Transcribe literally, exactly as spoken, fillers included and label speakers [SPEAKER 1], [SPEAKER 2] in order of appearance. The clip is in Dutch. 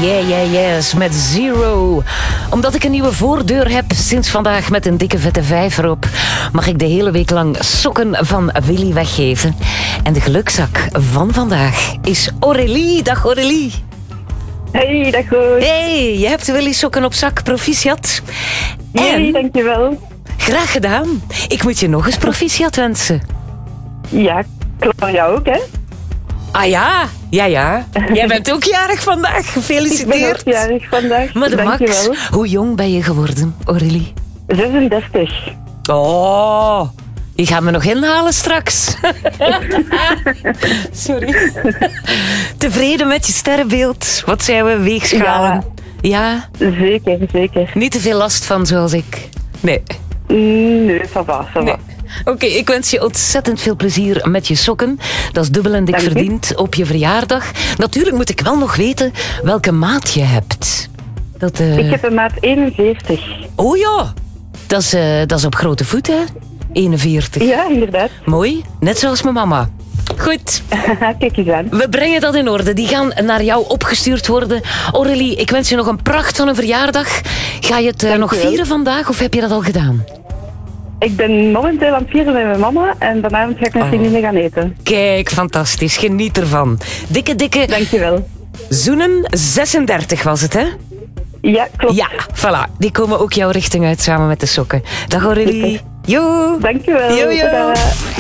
[SPEAKER 1] Yeah, yeah, yes, met Zero. Omdat ik een nieuwe voordeur heb sinds vandaag met een dikke vette vijf erop, mag ik de hele week lang sokken van Willy weggeven. En de gelukzak van vandaag is Aurélie. Dag Aurélie.
[SPEAKER 2] Hey, dag goed.
[SPEAKER 1] Hey, je hebt Willy sokken op zak, proficiat.
[SPEAKER 2] Hey,
[SPEAKER 1] En
[SPEAKER 2] dankjewel.
[SPEAKER 1] graag gedaan. Ik moet je nog eens proficiat wensen.
[SPEAKER 2] Ja, klopt jou ook, hè?
[SPEAKER 1] Ah ja, ja, ja. Jij bent ook jarig vandaag.
[SPEAKER 2] Ik ben
[SPEAKER 1] Gefeliciteerd.
[SPEAKER 2] ook jarig vandaag.
[SPEAKER 1] Maar de Max,
[SPEAKER 2] Dankjewel.
[SPEAKER 1] hoe jong ben je geworden, Aurélie?
[SPEAKER 2] zesendertig.
[SPEAKER 1] Oh, je gaat me nog inhalen straks. Sorry. Tevreden met je sterrenbeeld? Wat zijn we, weegschalen? Ja.
[SPEAKER 2] Zeker, zeker.
[SPEAKER 1] Niet te veel last van, zoals ik? Nee.
[SPEAKER 2] Mm, Nee, ça va, ça va.
[SPEAKER 1] Nee. Oké, ik wens je ontzettend veel plezier met je sokken. Dat is dubbel en dik
[SPEAKER 2] Dank je.
[SPEAKER 1] verdiend op je verjaardag. Natuurlijk moet ik wel nog weten welke maat je hebt. Dat, eh,
[SPEAKER 2] Ik heb een maat eenenveertig.
[SPEAKER 1] Oh ja, dat is, eh, dat is op grote voet, hè? eenenveertig.
[SPEAKER 2] Ja, inderdaad.
[SPEAKER 1] Mooi, net zoals mijn mama. Goed,
[SPEAKER 2] Kijk eens aan.
[SPEAKER 1] we brengen dat in orde. Die gaan naar jou opgestuurd worden. Aurélie, ik wens je nog een pracht van een verjaardag. Ga je het eh, nog
[SPEAKER 2] Dankjewel.
[SPEAKER 1] vieren vandaag of heb je dat al gedaan?
[SPEAKER 2] Ik ben momenteel aan het vieren met mijn mama en vanavond ga ik met vriendinnen gaan eten.
[SPEAKER 1] Kijk, fantastisch. Geniet ervan. Dikke, dikke
[SPEAKER 2] Dankjewel.
[SPEAKER 1] zoenen. zesendertig was het, hè?
[SPEAKER 2] Ja, klopt.
[SPEAKER 1] Ja, voilà. Die komen ook jouw richting uit samen met de sokken. Dag Aurélie.
[SPEAKER 2] Super.
[SPEAKER 1] Jo.
[SPEAKER 2] Dankjewel.
[SPEAKER 1] Jo, jo.
[SPEAKER 2] Tadaa.